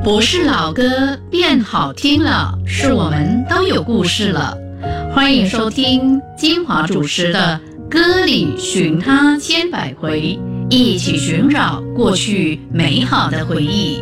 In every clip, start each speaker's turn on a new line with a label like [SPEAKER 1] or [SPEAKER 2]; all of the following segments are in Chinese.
[SPEAKER 1] 不是老歌变好听了，是我们都有故事了。欢迎收听金华主持的歌里寻他千百回，一起寻找过去美好的回忆。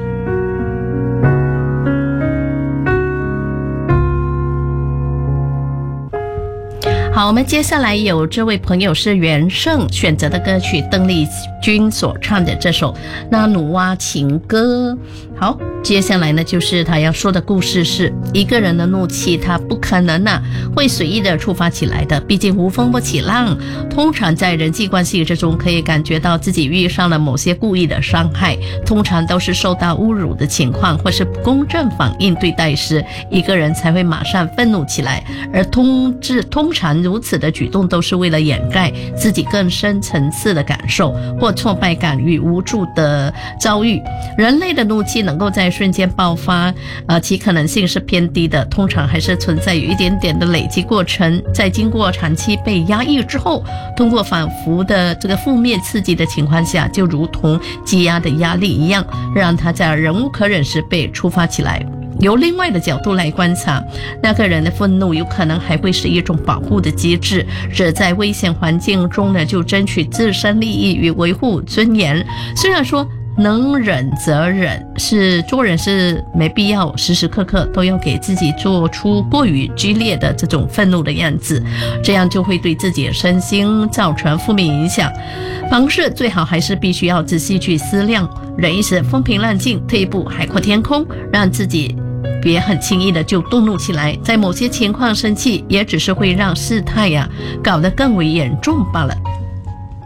[SPEAKER 1] 好，我们接下来有这位朋友是袁胜选择的歌曲，邓丽君所唱的这首《那鲁哇情歌》。好，接下来呢，就是他要说的故事是一个人的怒气，他不可能会随意的触发起来的，毕竟无风不起浪。通常在人际关系之中，可以感觉到自己遇上了某些故意的伤害，通常都是受到侮辱的情况，或是不公正反应对待时，一个人才会马上愤怒起来，而通常如此的举动都是为了掩盖自己更深层次的感受或挫败感与无助的遭遇。人类的怒气能够在瞬间爆发，其可能性是偏低的，通常还是存在有一点点的累积过程，在经过长期被压抑之后，通过反复的这个负面刺激的情况下，就如同积压的压力一样，让它在忍无可忍时被触发起来。由另外的角度来观察，那个人的愤怒有可能还会是一种保护的机制，只在危险环境中呢，就争取自身利益与维护尊严。虽然说能忍则忍，是做人是没必要时时刻刻都要给自己做出过于激烈的这种愤怒的样子，这样就会对自己的身心造成负面影响。方式最好还是必须要仔细去思量，忍一时风平浪静，退一步海阔天空，让自己别很轻易的就动怒起来，在某些情况生气也只是会让事态搞得更为严重罢了。